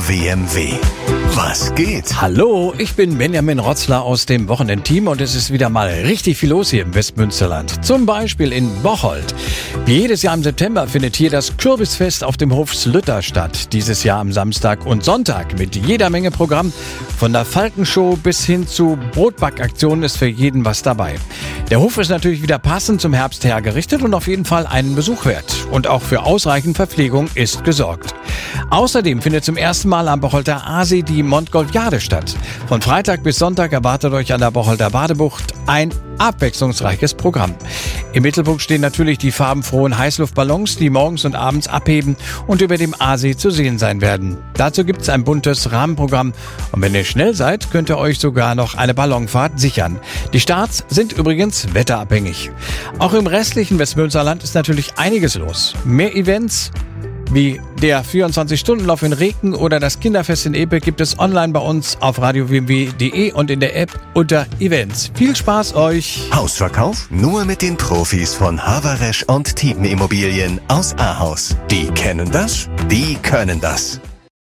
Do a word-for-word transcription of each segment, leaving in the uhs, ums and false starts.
W M W. Was geht? Hallo, ich bin Benjamin Rotzler aus dem Wochenendteam und es ist wieder mal richtig viel los hier im Westmünsterland. Zum Beispiel in Bocholt. Wie jedes Jahr im September findet hier das Kürbisfest auf dem Hof Slütter statt. Dieses Jahr am Samstag und Sonntag mit jeder Menge Programm. Von der Falkenshow bis hin zu Brotbackaktionen ist für jeden was dabei. Der Hof ist natürlich wieder passend zum Herbst hergerichtet und auf jeden Fall einen Besuch wert. Und auch für ausreichend Verpflegung ist gesorgt. Außerdem findet zum ersten Mal am Bocholter Aasee die Montgolfiade statt. Von Freitag bis Sonntag erwartet euch an der Bocholter Badebucht ein abwechslungsreiches Programm. Im Mittelpunkt stehen natürlich die farbenfrohen Heißluftballons, die morgens und abends abheben und über dem Aasee zu sehen sein werden. Dazu gibt es ein buntes Rahmenprogramm und wenn ihr schnell seid, könnt ihr euch sogar noch eine Ballonfahrt sichern. Die Starts sind übrigens wetterabhängig. Auch im restlichen Westmünsterland ist natürlich einiges los. Mehr Events wie der vierundzwanzig-Stunden-Lauf in Reken oder das Kinderfest in Epe gibt es online bei uns auf radio w m w punkt d e und in der App unter Events. Viel Spaß euch! Hausverkauf nur mit den Profis von Haverresch und Team Immobilien aus Ahaus. Die kennen das, die können das.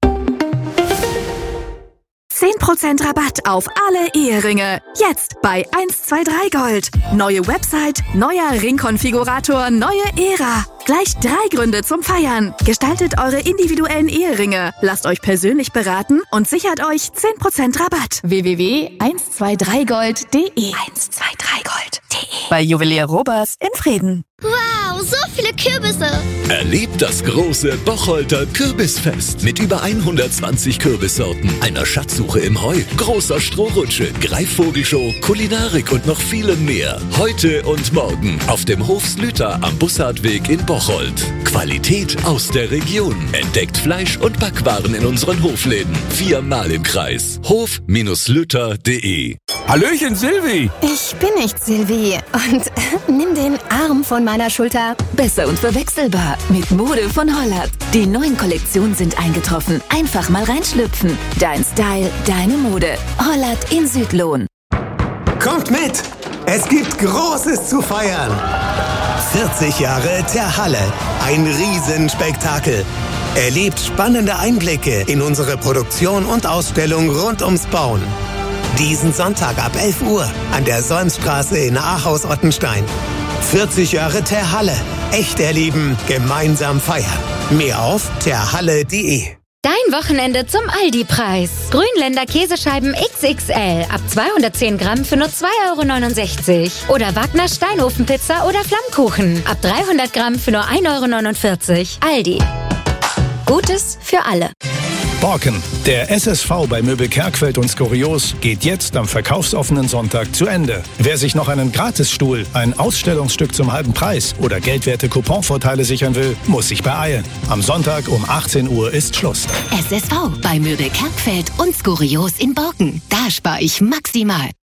zehn Prozent Rabatt auf alle Eheringe. Jetzt bei eins zwei drei Gold. Neue Website, neuer Ringkonfigurator, neue Ära. Gleich drei Gründe zum Feiern. Gestaltet eure individuellen Eheringe. Lasst euch persönlich beraten und sichert euch zehn Prozent Rabatt. w w w punkt eins zwei drei gold punkt d e eins zwei drei gold punkt d e Bei Juwelier Robers in Frieden. Wow, so viele Kürbisse! Erlebt das große Bocholter Kürbisfest mit über hundertzwanzig Kürbissorten, einer Schatzsuche im Heu, großer Strohrutsche, Greifvogelshow, Kulinarik und noch vielem mehr. Heute und morgen auf dem Hof Slütter am Bussardweg in Bocholt. Qualität aus der Region. Entdeckt Fleisch und Backwaren in unseren Hofläden. Viermal im Kreis. hof Slütter punkt d e. Hallöchen, Silvi! Ich bin nicht Silvi und nimm den Arm von meiner Schulter. Besser und verwechselbar mit Mode von Hollert. Die neuen Kollektionen sind eingetroffen. Einfach mal reinschlüpfen. Dein Style, deine Mode. Hollert in Südlohn. Kommt mit! Es gibt Großes zu feiern. vierzig Jahre der Halle. Ein Riesenspektakel. Erlebt spannende Einblicke in unsere Produktion und Ausstellung rund ums Bauen. Diesen Sonntag ab elf Uhr an der Solmstraße in Ahaus-Ottenstein. vierzig Jahre der Halle. Echt erleben, gemeinsam feiern. Mehr auf terhalle punkt d e. Dein Wochenende zum Aldi-Preis. Grünländer Käsescheiben X X L ab zweihundertzehn Gramm für nur zwei Euro neunundsechzig. Oder Wagner Steinofenpizza oder Flammkuchen ab dreihundert Gramm für nur ein Euro neunundvierzig. Aldi. Gutes für alle. Borken. Der S S V bei Möbel Kerkwelt und Skurios geht jetzt am verkaufsoffenen Sonntag zu Ende. Wer sich noch einen Gratisstuhl, ein Ausstellungsstück zum halben Preis oder geldwerte Couponvorteile sichern will, muss sich beeilen. Am Sonntag um achtzehn Uhr ist Schluss. S S V bei Möbel Kerkwelt und Skurios in Borken. Da spare ich maximal.